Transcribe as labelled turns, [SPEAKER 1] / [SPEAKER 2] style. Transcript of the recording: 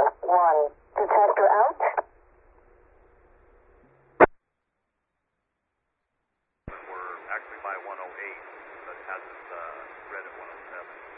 [SPEAKER 1] 1. Detector out.
[SPEAKER 2] We're actually by 108, but it hasn't read at 107.